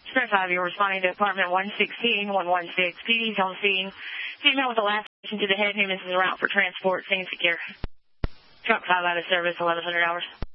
Spirit 5, you're responding to apartment 116, 116. PD's on scene. Female with a laceration to the head. Name is en route for transport. Staying secure. Truck 5 out of service, 1100 hours.